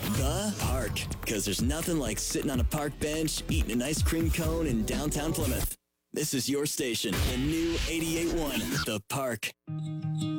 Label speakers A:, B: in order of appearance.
A: The Park. Because there's nothing like sitting on a park bench, eating an ice cream cone in downtown Plymouth. This is your station, the new 88.1, The Park.